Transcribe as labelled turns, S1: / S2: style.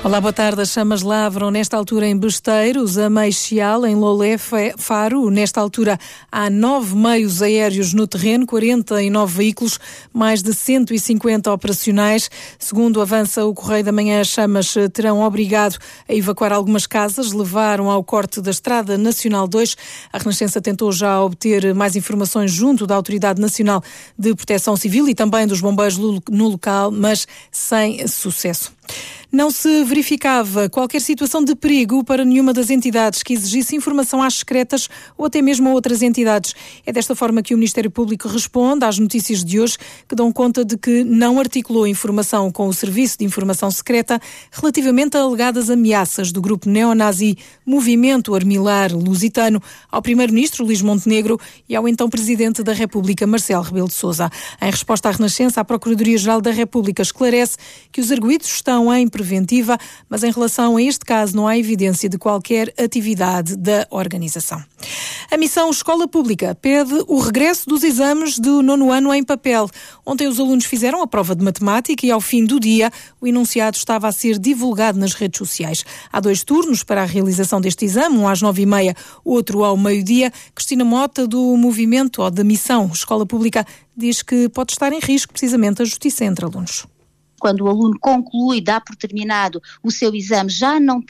S1: Olá, boa tarde. As chamas lavram nesta altura em Besteiros, a Meixal, em Lolé, Faro. Nesta altura há 9 meios aéreos no terreno, 49 veículos, mais de 150 operacionais. Segundo avança o Correio da Manhã, as chamas terão obrigado a evacuar algumas casas, levaram ao corte da Estrada Nacional 2. A Renascença tentou já obter mais informações junto da Autoridade Nacional de Proteção Civil e também dos bombeiros no local, mas sem sucesso. Não se verificava qualquer situação de perigo para nenhuma das entidades que exigisse informação às secretas ou até mesmo a outras entidades. É desta forma que o Ministério Público responde às notícias de hoje, que dão conta de que não articulou informação com o Serviço de Informação Secreta relativamente a alegadas ameaças do grupo neonazi Movimento Armilar Lusitano ao Primeiro-Ministro Luís Montenegro e ao então Presidente da República, Marcelo Rebelo de Sousa. Em resposta à Renascença, a Procuradoria-Geral da República esclarece que os arguidos estão em preventiva, mas em relação a este caso não há evidência de qualquer atividade da organização. A missão Escola Pública pede o regresso dos exames do 9º ano em papel. Ontem os alunos fizeram a prova de matemática e ao fim do dia o enunciado estava a ser divulgado nas redes sociais. Há 2 turnos para a realização deste exame, um às 9h30, outro ao meio-dia. Cristina Mota, do movimento ou da missão Escola Pública, diz que pode estar em risco precisamente a justiça entre alunos.
S2: Quando o aluno conclui, dá por terminado o seu exame, já não